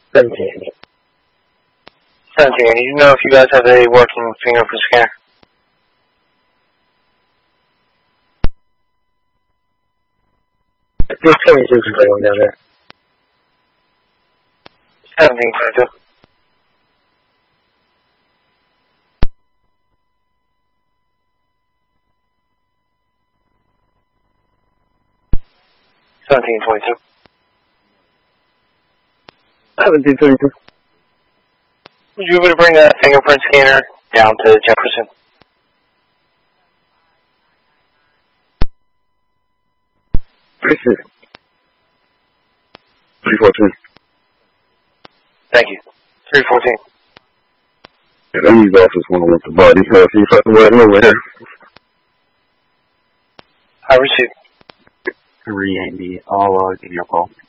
17. 17. Do you know if you guys have a working fingerprint scanner? There's 26 going down there. 1722. Would you be able to bring that fingerprint scanner down to Jefferson? This is 314. Thank you. 314. Yeah, that means officers want to want the body, so see if I can wear over here. I received. 380. I'll give you a call.